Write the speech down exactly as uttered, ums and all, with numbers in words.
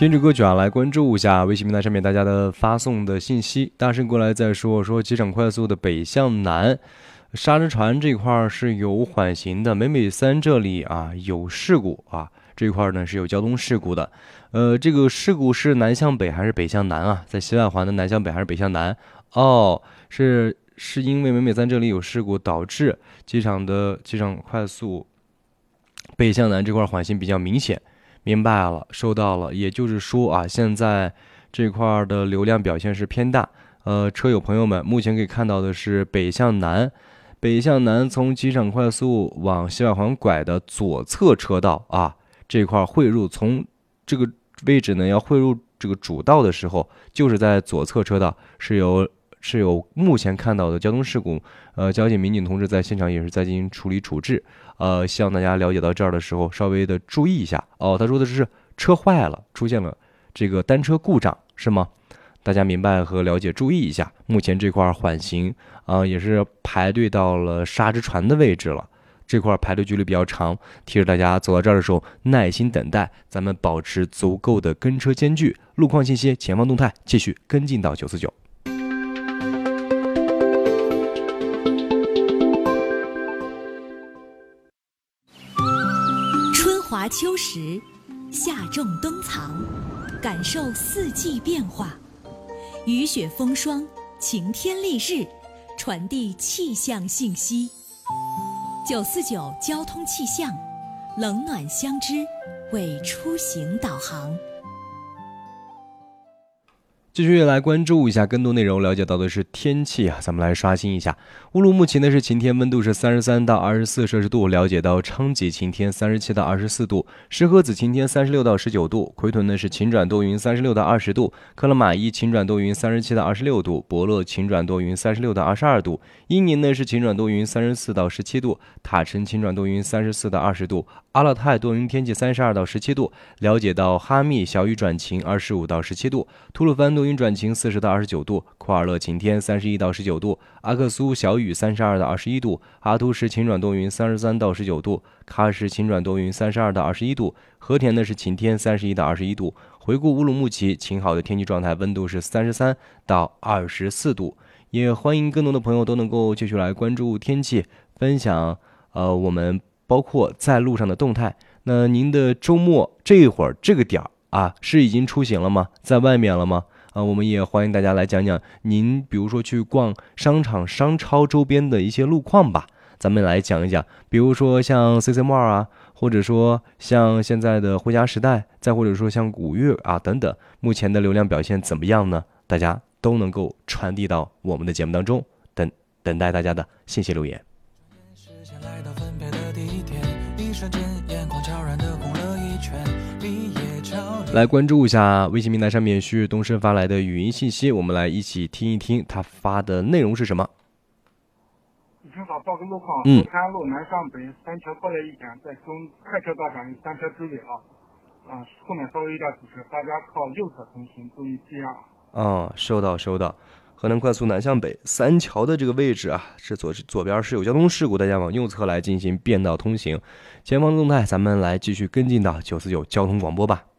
听着歌曲啊，来关注一下微信平台上面大家的发送的信息。大圣过来再说说机场快速的北向南沙之船这块是有缓行的，北美三这里啊有事故啊，这块呢是有交通事故的。呃，这个事故是南向北还是北向南啊？在西外环的南向北还是北向南？哦，是是因为北美三这里有事故导致机场的机场快速北向南这块缓行比较明显。明白了，收到了。也就是说啊，现在这块的流量表现是偏大。呃，车友朋友们，目前可以看到的是北向南，北向南从机场快速往西外环拐的左侧车道啊，这块汇入从这个位置呢要汇入这个主道的时候，就是在左侧车道是有是有目前看到的交通事故。呃，交警民警同志在现场也是在进行处理处置。呃，希望大家了解到这儿的时候，稍微的注意一下哦。他说的是车坏了，出现了这个单车故障，是吗？大家明白和了解，注意一下。目前这块缓行啊、呃，也是排队到了沙之船的位置了，这块排队距离比较长，提示大家走到这儿的时候耐心等待，咱们保持足够的跟车间距。路况信息、前方动态继续跟进到九四九。 华秋实，夏种冬藏，感受四季变化，雨雪风霜，晴天丽日，传递气象信息。九四九交通气象，冷暖相知，为出行导航。 继续来关注一下更多内容，了解到的是天气啊，咱们来刷新一下。乌鲁木齐呢是晴天，温度是三十三到二十四摄氏度。了解到昌吉晴天，三十七到二十四度。石河子晴天，三十六到十九度。奎屯呢是晴转多云，三十六到二十度。克勒玛依晴转多云，三十七到二十六度。博乐晴转多云，三十六到二十二度。伊宁呢是晴转多云，三十四到十七度。塔城晴转多云，三十四到二十度。阿勒泰多云天气，三十二到十七度。了解到哈密小雨转晴，二十五到十七度。吐鲁番多云转晴，四十到二十九度。库尔勒晴天，三十一到十九度。阿克苏小雨，三十二到二十一度。阿图什晴转多云，三十三到十九度。喀什晴转多云，三十二到二十一度。和田呢是晴天，三十一到二十一度。回顾乌鲁木齐晴好的天气状态，温度是三十三到二十四度。也欢迎更多的朋友都能够继续来关注天气，分享呃我们包括在路上的动态。那您的周末这一会儿这个点儿啊，是已经出行了吗？在外面了吗？啊，我们也欢迎大家来讲讲您，比如说去逛商场、商超周边的一些路况吧。咱们来讲一讲，比如说像 C C Mall 啊，或者说像现在的回家时代，再或者说像古月啊等等，目前的流量表现怎么样呢？大家都能够传递到我们的节目当中，等等待大家的信息留言。来关注一下微信平台上面旭日东升发来的语音信息，我们来一起听一听他发的内容是什么。 你好，报个路况。 嗯。 福山路南向北三桥过来一点，在中快车道上有三车追尾啊，啊，后面稍微有点堵车，大家靠右侧通行，注意避让。 哦，收到收到。河南快速南向北三桥的这个位置啊，是左左边是有交通事故，大家往右侧来进行变道通行。前方动态咱们来继续跟进到九四九交通广播吧。